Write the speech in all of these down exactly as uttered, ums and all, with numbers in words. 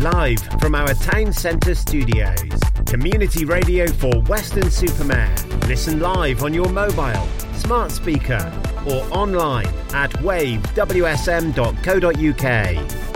live from our town centre studios. Community radio for Weston-super-Mare. Listen live on your mobile, smart speaker or online at wave w s m dot co dot u k.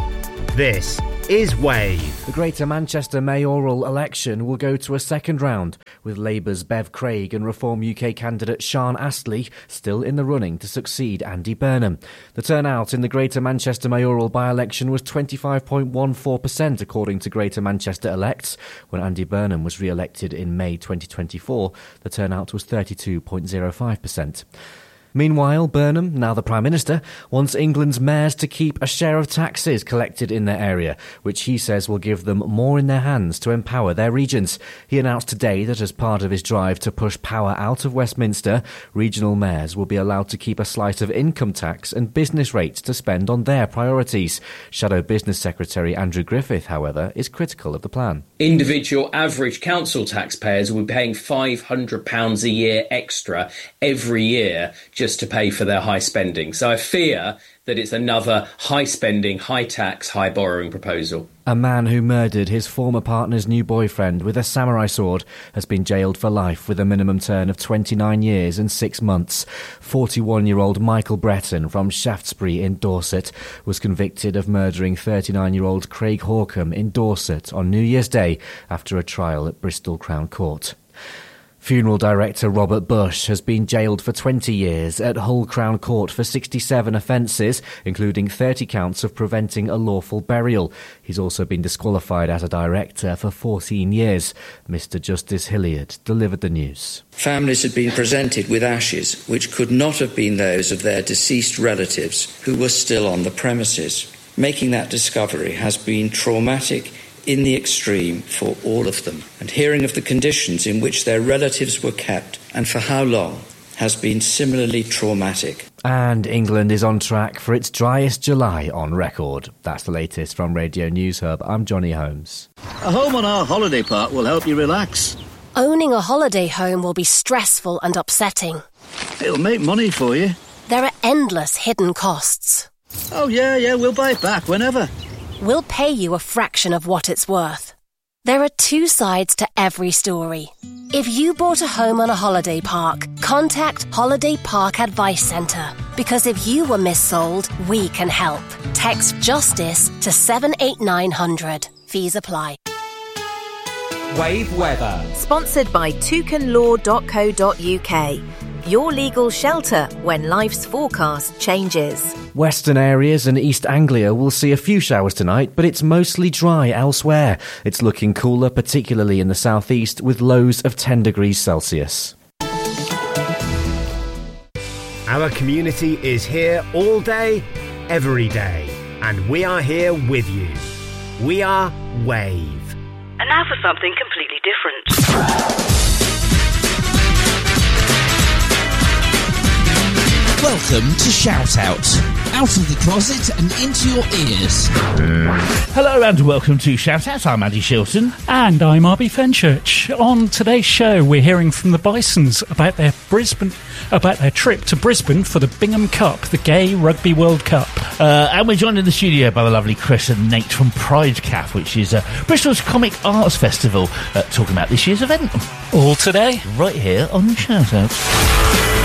This is Wave. The Greater Manchester mayoral election will go to a second round, with Labour's Bev Craig and Reform U K candidate Sean Astley still in the running to succeed Andy Burnham. The turnout in the Greater Manchester mayoral by-election was twenty-five point one four percent according to Greater Manchester Elects. When Andy Burnham was re-elected in May twenty twenty-four, the turnout was thirty-two point zero five percent. Meanwhile, Burnham, now the Prime Minister, wants England's mayors to keep a share of taxes collected in their area, which he says will give them more in their hands to empower their regions. He announced today that as part of his drive to push power out of Westminster, regional mayors will be allowed to keep a slice of income tax and business rates to spend on their priorities. Shadow Business Secretary Andrew Griffith, however, is critical of the plan. Individual average council taxpayers will be paying five hundred pounds a year extra every year just to pay for their high spending. So I fear that it's another high spending, high tax, high borrowing proposal. A man who murdered his former partner's new boyfriend with a samurai sword has been jailed for life with a minimum term of twenty-nine years and six months. forty-one-year-old Michael Breton from Shaftesbury in Dorset was convicted of murdering thirty-nine-year-old Craig Hawcombe in Dorset on New Year's Day after a trial at Bristol Crown Court. Funeral director Robert Bush has been jailed for twenty years at Hull Crown Court for sixty-seven offences, including thirty counts of preventing a lawful burial. He's also been disqualified as a director for fourteen years. Mister Justice Hilliard delivered the news. Families had been presented with ashes which could not have been those of their deceased relatives who were still on the premises. Making that discovery has been traumatic in the extreme for all of them, and hearing of the conditions in which their relatives were kept and for how long has been similarly traumatic. And England is on track for its driest July on record. That's the latest from Radio News Hub. I'm Johnny Holmes. A home on our holiday park will help you relax. Owning a holiday home will be stressful and upsetting. It'll make money for you. There are endless hidden costs. Oh yeah, yeah, we'll buy it back whenever. We'll pay you a fraction of what it's worth. There are two sides to every story. If you bought a home on a holiday park, contact Holiday Park Advice Centre. Because if you were missold, we can help. Text JUSTICE to seven eight nine hundred. Fees apply. Wave Weather. Sponsored by toucan law dot co dot u k. Your legal shelter when life's forecast changes. Western areas and East Anglia will see a few showers tonight, but it's mostly dry elsewhere. It's looking cooler, particularly in the southeast, with lows of ten degrees Celsius. Our community is here all day, every day, and we are here with you. We are Wave. And now for something completely different. Welcome to Shout Out. Out of the closet and into your ears. Hello and welcome to Shout Out. I'm Andy Shilton. And I'm R B Fenchurch. On today's show, we're hearing from the Bisons about their Brisbane, about their trip to Brisbane for the Bingham Cup, the Gay Rugby World Cup. Uh, and we're joined in the studio by the lovely Chris and Nate from Pride Cap, which is uh, Bristol's Comic Arts Festival, uh, talking about this year's event. All today. Right here on Shout Out.